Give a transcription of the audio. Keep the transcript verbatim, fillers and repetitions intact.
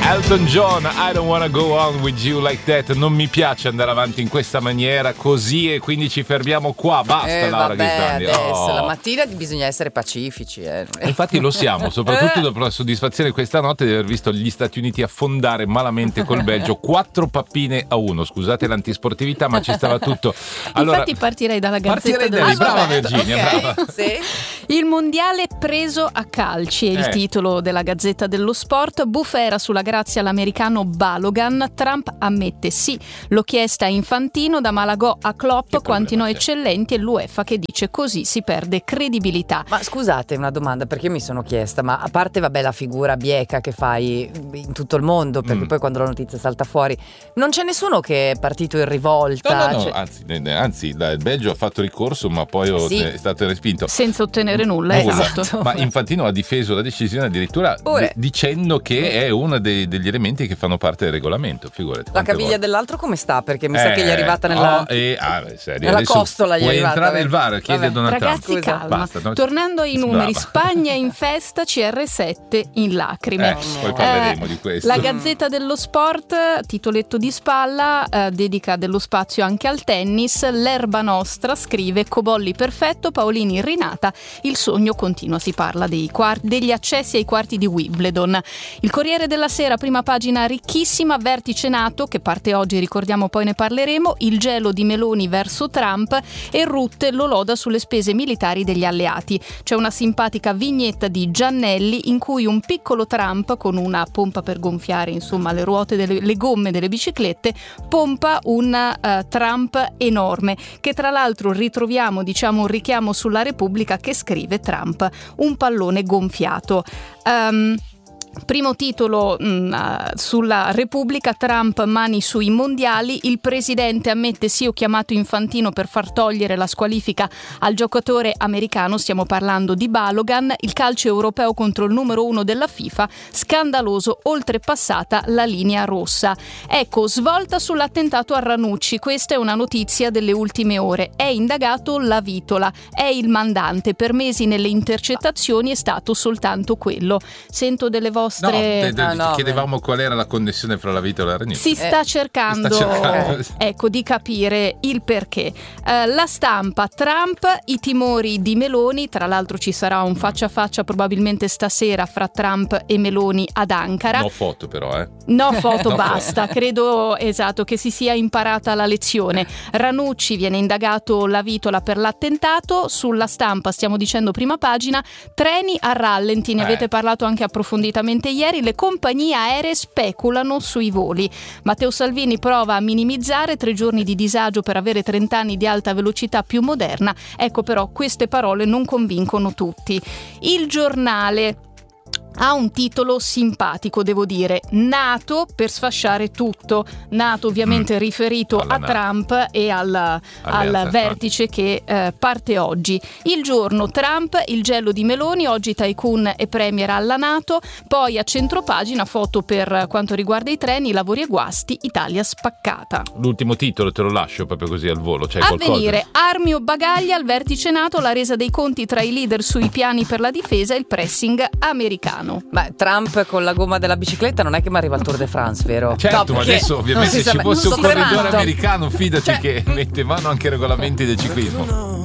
Elton John, I don't wanna go on with you like that. Non mi piace andare avanti in questa maniera così, e quindi ci fermiamo qua. Basta, eh, Laura vabbè, Ghisdani. adesso Oh. la mattina bisogna essere pacifici. Eh. Infatti lo siamo, soprattutto dopo la soddisfazione questa notte di aver visto gli Stati Uniti affondare malamente col Belgio, quattro pappine a uno. Scusate l'antisportività, ma ci stava tutto. Allora, infatti partirei dalla Gazzetta partirei da dello lì. Sport. Brava Virginia, Okay, brava. sì. Il mondiale preso a calci è il Eh. titolo della Gazzetta dello Sport. Bufera sulla grazia all'americano Balogan. Trump ammette sì, l'ho chiesta a Infantino, da Malagò a Klopp, Che quanti noi problema c'è? eccellenti, e l'UEFA che dice così si perde credibilità. Ma scusate, una domanda, perché io mi sono chiesta, ma a parte vabbè la figura bieca che fai in tutto il mondo, perché Mm. poi quando la notizia salta fuori, non c'è nessuno che è partito in rivolta? No, no, no, Cioè- anzi, anzi, il Belgio ha fatto ricorso, ma poi Sì. è stato respinto. Senza ottenere nulla, Nulla. esatto. Ma Infantino ha difeso la decisione addirittura Pure. d- dicendo che è uno dei- degli elementi che fanno parte del regolamento, figurati. La quante caviglia volte. dell'altro come sta? Perché mi sa che gli è arrivata Eh, nella... oh, eh, ah, beh, serio, nella adesso costola gli è puoi arrivata, entrare beh. nel V A R, chiedi a Vabbè. Donald Ragazzi, Trump. Scusa. calma. Basta, no? Tornando ai numeri, Brava. Spagna in festa, C R sette in lacrime. Eh, poi parleremo di questo. La Gazzetta dello Sport, titoletto di spalla, eh, dedica dello spazio anche al tennis. L'erba nostra, scrive Cobolli perfetto, Paolini rinata, il sogno continua. Si parla dei quarti, degli accessi ai quarti di Wimbledon. Il Corriere della Sera, prima pagina ricchissima, vertice NATO che parte oggi, ricordiamo, poi ne parleremo, il gelo di Meloni verso Trump, e Rutte lo loda sulle spese militari degli alleati. C'è una simpatica vignetta di Giannelli in cui un piccolo Trump con una pompa per gonfiare insomma le ruote delle le gomme delle biciclette pompa un uh, Trump enorme, che tra l'altro ritroviamo, diciamo, un richiamo sulla Repubblica che scrive Trump un pallone gonfiato. Um, Primo titolo mh, uh, sulla Repubblica, Trump mani sui mondiali, il presidente ammette sì, ho chiamato Infantino per far togliere la squalifica al giocatore americano, stiamo parlando di Balogan, il calcio europeo contro il numero uno della FIFA, scandaloso, oltrepassata la linea rossa. Ecco, svolta sull'attentato a Ranucci, questa è una notizia delle ultime ore, è indagato Lavitola, è il mandante, per mesi nelle intercettazioni è stato soltanto quello. Sento delle vostre... No, te- te- Ah, no, chiedevamo qual era la connessione fra la vita e la Ranucci. Si sta cercando, si sta cercando. ecco, di capire il perché. Eh, la Stampa, Trump, i timori di Meloni, tra l'altro ci sarà un faccia a faccia probabilmente stasera fra Trump e Meloni ad Ankara. No foto però, eh. No foto, No basta, foto. credo esatto che si sia imparata la lezione. Ranucci, viene indagato Lavitola per l'attentato. Sulla Stampa, stiamo dicendo prima pagina, treni a rallenti, ne Eh. avete parlato anche approfonditamente ieri, le compagnie aeree speculano sui voli. Matteo Salvini prova a minimizzare tre giorni di disagio per avere trenta anni di alta velocità più moderna. Ecco, però queste parole non convincono tutti. Il Giornale ha un titolo simpatico, devo dire, NATO per sfasciare tutto. NATO ovviamente Mm. riferito Alla a NATO. Trump e al, al Alleanza vertice che eh, parte oggi. Il Giorno, Trump, il gelo di Meloni, oggi tycoon e premier alla NATO, poi a centropagina foto per quanto riguarda i treni, lavori e guasti, Italia spaccata. L'ultimo titolo te lo lascio proprio così al volo, c'è qualcosa? Avvenire, armi o bagagli al vertice NATO, la resa dei conti tra i leader sui piani per la difesa e il pressing americano. Ma Trump con la gomma della bicicletta non è che mi arriva al Tour de France, vero? Certo, No, ma perché adesso non ovviamente si sa ci mai- fosse un non sto corridore tremando. americano, fidati Cioè- che mette in mano anche i regolamenti del ciclismo.